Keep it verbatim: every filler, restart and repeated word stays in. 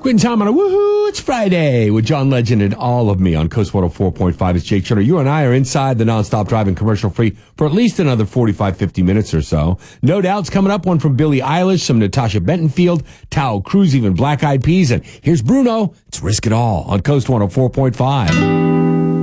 Quitting time on a woohoo, it's Friday with John Legend and all of me on Coast one oh four point five. It's Jake Shutter. You and I are inside the nonstop driving commercial free for at least another forty-five, fifty minutes or so. No Doubt's coming up, one from Billie Eilish, some Natasha Bentonfield, Tao Cruz, even Black Eyed Peas. And here's Bruno. It's Risk It All on Coast one oh four point five.